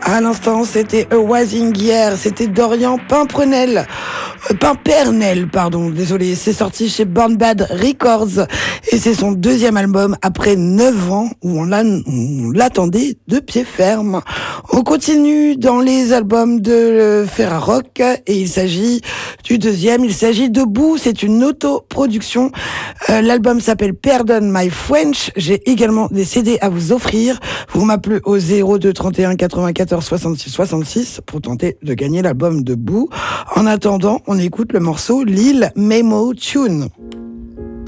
À l'instant, c'était A Wasing Year, c'était Dorian Pimpernel, désolé. C'est sorti chez Born Bad Records et c'est son deuxième album après 9 ans où on l'attendait de pied ferme. On continue dans les albums de Ferrarock et il s'agit du deuxième, il s'agit de Boo, c'est une autoproduction. L'album s'appelle Pardon My French. J'ai également des CD à vous offrir. Vous m'appelez au 02 31 94 66 66 pour tenter de gagner l'album de Boo. En attendant, on écoute le morceau Lil Memo Tune.